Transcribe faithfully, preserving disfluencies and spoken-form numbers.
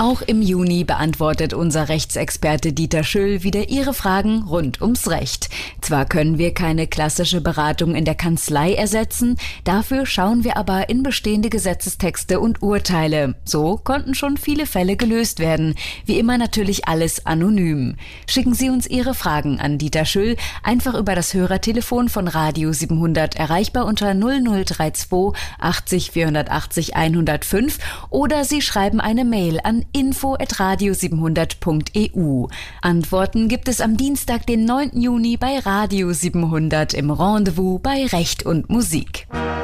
Auch im Juni beantwortet unser Rechtsexperte Dieter Schüll wieder Ihre Fragen rund ums Recht. Zwar können wir keine klassische Beratung in der Kanzlei ersetzen, dafür schauen wir aber in bestehende Gesetzestexte und Urteile. So konnten schon viele Fälle gelöst werden. Wie immer natürlich alles anonym. Schicken Sie uns Ihre Fragen an Dieter Schüll einfach über das Hörertelefon von Radio siebenhundert, erreichbar unter null null drei zwei achtzig vierhundertachtzig hundertfünf, oder Sie schreiben eine Mail an info at radio siebenhundert punkt e u. Antworten gibt es am Dienstag, den neunten Juni bei Radio siebenhundert im Rendezvous bei Recht und Musik.